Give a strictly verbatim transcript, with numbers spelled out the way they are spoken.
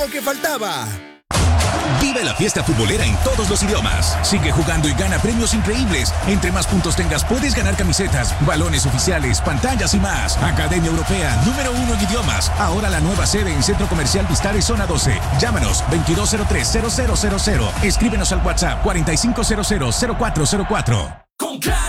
juego que faltaba. Vive la fiesta futbolera en todos los idiomas. Sigue jugando y gana premios increíbles. Entre más puntos tengas, puedes ganar camisetas, balones oficiales, pantallas y más. Academia Europea, número uno en idiomas. Ahora la nueva sede en Centro Comercial Vistares, Zona doce. Llámanos veintidós cero tres cero cero cero cero. Escríbenos al WhatsApp cuarenta y cinco cero cero cero cuatro cero cuatro. Con Claro